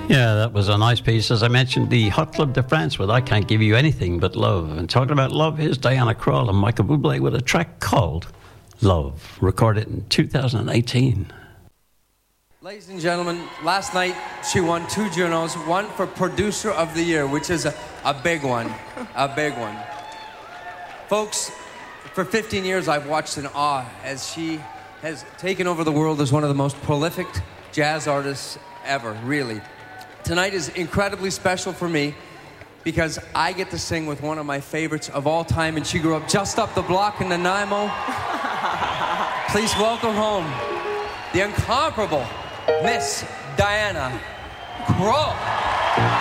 Yeah, that was a nice piece. As I mentioned, the Hot Club de France with I Can't Give You Anything But Love. And talking about love, here's Diana Krall and Michael Bublé with a track called Love, recorded in 2018. Ladies and gentlemen, last night she won 2 Junos, one for Producer of the Year, which is a big one, a big one. Folks, for 15 years I've watched in awe as she has taken over the world as one of the most prolific jazz artists ever, really. Tonight is incredibly special for me because I get to sing with one of my favorites of all time, and she grew up just up the block in Nanaimo. Please welcome home the incomparable Miss Diana Krall.